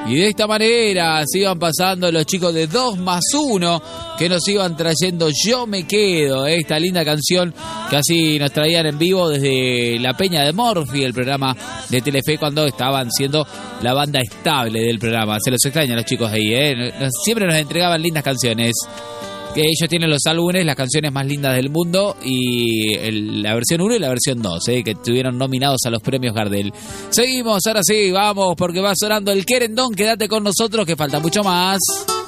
Y de esta manera se iban pasando los chicos de 2+1 que nos iban trayendo Yo Me Quedo, esta linda canción que así nos traían en vivo desde la Peña de Morphy, el programa de Telefe, cuando estaban siendo la banda estable del programa. Se los extrañan los chicos ahí, siempre nos entregaban lindas canciones. Que ellos tienen los álbumes, las canciones más lindas del mundo, y la versión 1 y la versión 2, que estuvieron nominados a los premios Gardel. Seguimos, ahora sí, vamos, porque va sonando el querendón. Quédate con nosotros, que falta mucho más.